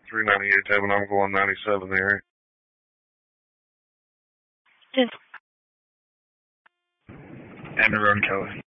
398 Tabernacle 197 there. Yes. And Aaron Kelly.